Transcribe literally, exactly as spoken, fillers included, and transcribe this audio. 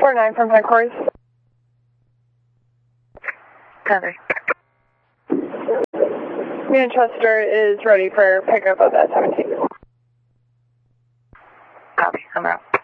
four nine from headquarters. Copy. Manchester is ready for pickup of that seventeen. Copy. I'm out.